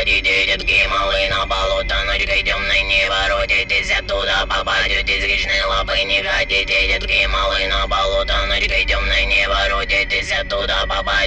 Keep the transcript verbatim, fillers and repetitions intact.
хотите, детки малые на болото, ночкой темной не воротитесь оттуда, попадете с хищной лапы. Не хотите, детки малые на болото, ночкой темной не воротитесь оттуда, попадете.